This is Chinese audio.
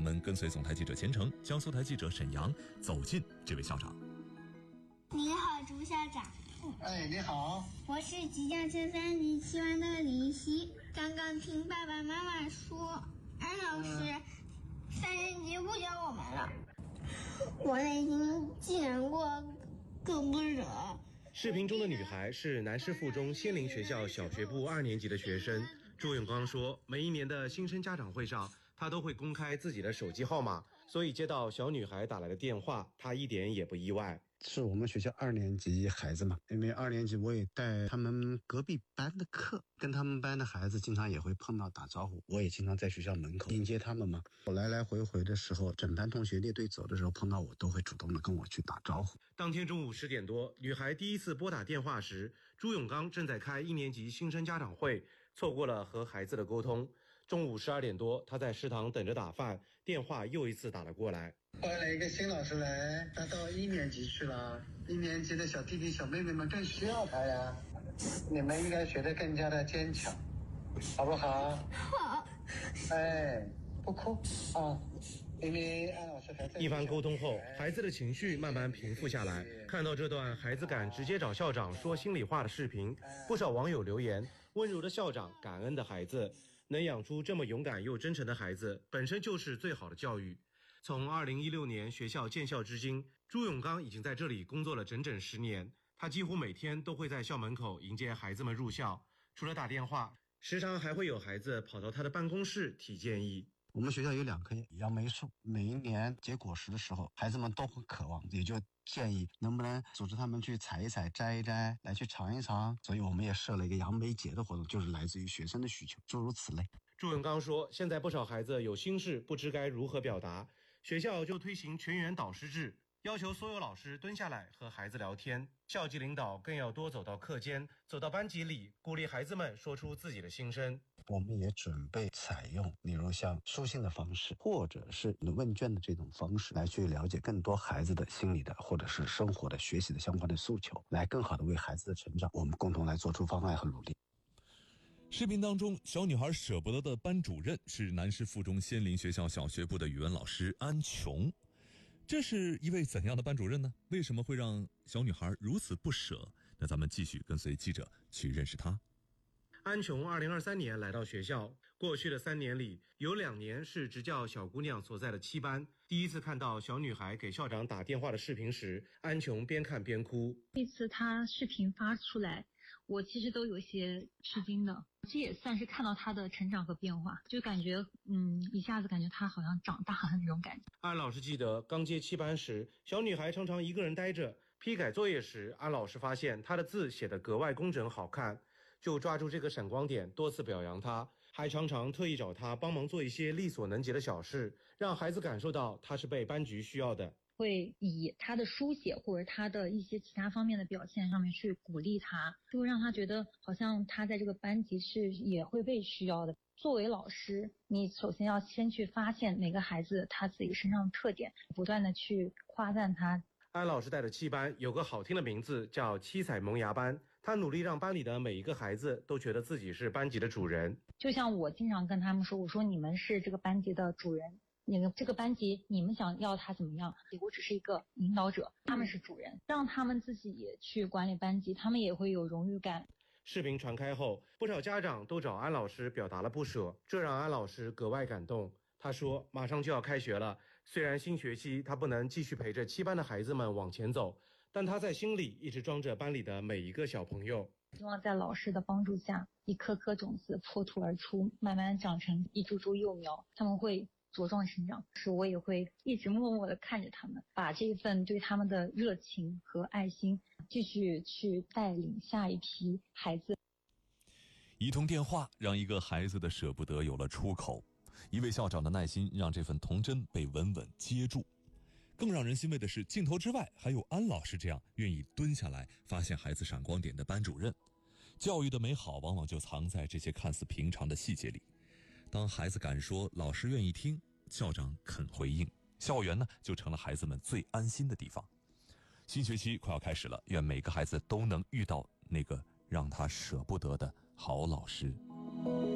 们跟随总台记者钱程、江苏台记者沈阳走进这位校长。 你好，朱校长。 你好， 我是即将升3级7班的林夕。刚刚听爸爸妈妈说，安老师3年级不教我们了，我内心既难过更不舍。 视频中的女孩是南师附中仙林学校小学部2年级的学生。朱永刚说，每一年的新生家长会上，他都会公开自己的手机号码，所以接到小女孩打来的电话，他一点也不意外。 是我们学校2年级孩子嘛，因为2年级我也带他们隔壁班的课，跟他们班的孩子经常也会碰到打招呼，我也经常在学校门口迎接他们嘛。我来来回回的时候，整班同学列队走的时候碰到我，都会主动的跟我去打招呼。 当天中午10点多，女孩第一次拨打电话时，朱永刚正在开1年级新生家长会，错过了和孩子的沟通。中午12点多，他在食堂等着打饭，电话又一次打了过来。 换了一个新老师来，他到1年级去了，1年级的小弟弟小妹妹们更需要他呀，你们应该学得更加的坚强，好不好？ 好。 不哭啊，因为安老师还在。 一番沟通后，孩子的情绪慢慢平复下来。看到这段孩子敢直接找校长说心里话的视频，不少网友留言：温柔的校长，感恩的孩子，能养出这么勇敢又真诚的孩子，本身就是最好的教育。从2016年学校建校至今，朱永刚已经在这里工作了整整10年。他几乎每天都会在校门口迎接孩子们入校，除了打电话，时常还会有孩子跑到他的办公室提建议。 我们学校有2棵杨梅树，每一年结果实的时候，孩子们都会渴望，也就建议能不能组织他们去采一采、摘一摘，来去尝一尝。所以我们也设了一个杨梅节的活动，就是来自于学生的需求，诸如此类。 朱永刚说，现在不少孩子有心事，不知该如何表达，学校就推行全员导师制，要求所有老师蹲下来和孩子聊天，校级领导更要多走到课间，走到班级里，鼓励孩子们说出自己的心声。 我们也准备采用比如像书信的方式，或者是问卷的这种方式，来去了解更多孩子的心理的或者是生活的学习的相关的诉求，来更好的为孩子的成长，我们共同来做出方案和努力。 视频当中，小女孩舍不得的班主任是南师附中仙林学校小学部的语文老师安琼。这是一位怎样的班主任呢？为什么会让小女孩如此不舍？那咱们继续跟随记者去认识她。 安琼2023年来到学校，过去的3年里，有2年是执教小姑娘所在的7班。第一次看到小女孩给校长打电话的视频时，安琼边看边哭。 这次她视频发出来，我其实都有些吃惊的，这也算是看到她的成长和变化，就感觉一下子感觉她好像长大了那种感觉。 安老师记得刚接7班时，小女孩常常一个人待着，批改作业时，安老师发现她的字写得格外工整好看，就抓住这个闪光点多次表扬她，还常常特意找她帮忙做一些力所能及的小事，让孩子感受到她是被班级需要的。 会以他的书写或者他的一些其他方面的表现上面去鼓励他，就会让他觉得好像他在这个班级是也会被需要的。作为老师，你首先要先去发现每个孩子他自己身上的特点，不断的去夸赞他。 安老师带的7班有个好听的名字叫七彩萌芽班，他努力让班里的每一个孩子都觉得自己是班级的主人。 就像我经常跟他们说，我说你们是这个班级的主人，你们这个班级你们想要他怎么样，我只是一个引导者，他们是主人，让他们自己也去管理班级，他们也会有荣誉感。 视频传开后，不少家长都找安老师表达了不舍，这让安老师格外感动。他说马上就要开学了，虽然新学期他不能继续陪着7班的孩子们往前走，但他在心里一直装着班里的每一个小朋友。 希望在老师的帮助下，一颗颗种子破土而出，慢慢长成一株株幼苗，他们会茁壮成长。是我也会一直默默地看着他们，把这份对他们的热情和爱心继续去带领下一批孩子。 一通电话让一个孩子的舍不得有了出口，一位校长的耐心让这份童真被稳稳接住。更让人欣慰的是，镜头之外还有安老师这样愿意蹲下来发现孩子闪光点的班主任。教育的美好往往就藏在这些看似平常的细节里。当孩子敢说，老师愿意听，校长肯回应，校园呢就成了孩子们最安心的地方。新学期快要开始了，愿每个孩子都能遇到那个让他舍不得的好老师。